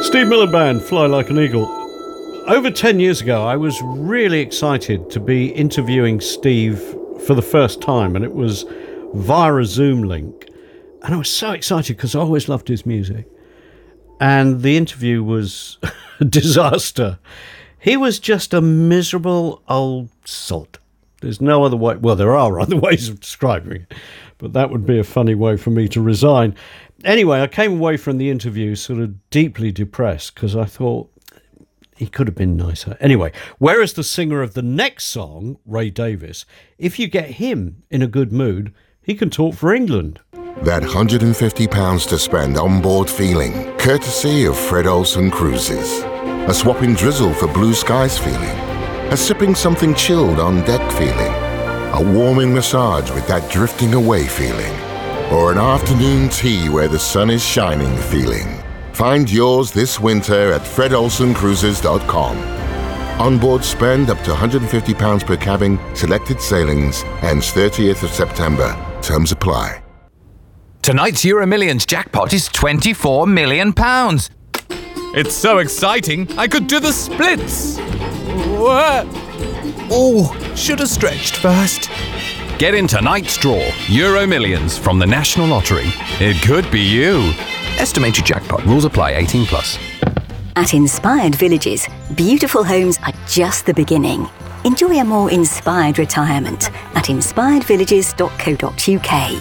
Steve Miller Band, Fly Like an Eagle. Over 10 years ago, I was really excited to be interviewing Steve for the first time, and it was via a Zoom link. And I was so excited because I always loved his music. And the interview was a disaster. He was just a miserable old sod. There's no other way. Well, there are other ways of describing it, but that would be a funny way for me to resign. Anyway, I came away from the interview sort of deeply depressed because I thought he could have been nicer. Anyway, whereas the singer of the next song, Ray Davies, if you get him in a good mood, he can talk for England. That £150 to spend on board feeling, courtesy of Fred Olsen Cruises. A swapping drizzle for blue skies feeling. A sipping something chilled on deck feeling. A warming massage with that drifting away feeling. Or an afternoon tea where the sun is shining feeling. Find yours this winter at fredolsencruises.com. Onboard spend up to £150 per cabin, selected sailings, ends 30th of September. Terms apply. Tonight's Euro Millions jackpot is £24 million. It's so exciting, I could do the splits. Oh, should have stretched first. Get in tonight's draw, Euro Millions from the National Lottery. It could be you. Estimated jackpot. Rules apply. 18 plus. At Inspired Villages, beautiful homes are just the beginning. Enjoy a more inspired retirement at inspiredvillages.co.uk.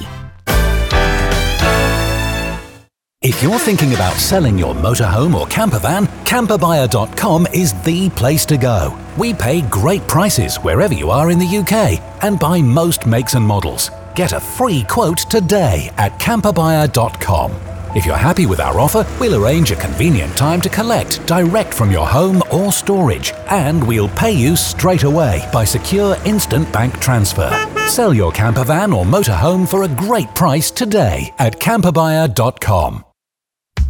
If you're thinking about selling your motorhome or campervan, camperbuyer.com is the place to go. We pay great prices wherever you are in the UK and buy most makes and models. Get a free quote today at camperbuyer.com. If you're happy with our offer, we'll arrange a convenient time to collect direct from your home or storage, and we'll pay you straight away by secure instant bank transfer. Sell your campervan or motorhome for a great price today at camperbuyer.com.